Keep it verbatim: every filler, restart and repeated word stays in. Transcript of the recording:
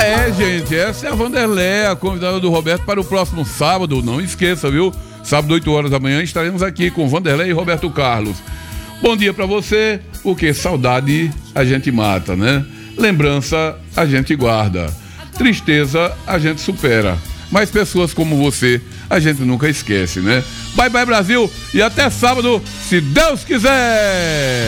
É, gente, essa é a Vanderlé, a convidada do Roberto para o próximo sábado. Não esqueça, viu? Sábado, oito horas da manhã, estaremos aqui com Vanderlé e Roberto Carlos. Bom dia pra você, porque saudade a gente mata, né? Lembrança a gente guarda. Tristeza a gente supera. Mas pessoas como você a gente nunca esquece, né? Bye bye, Brasil, e até sábado, se Deus quiser!